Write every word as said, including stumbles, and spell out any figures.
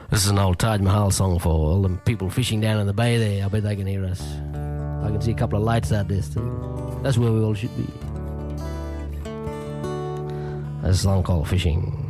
This is an old Taj Mahal song for all the people fishing down in the bay there. I bet they can hear us. I can see a couple of lights out there still. That's where we all should be. There's a song called Fishing.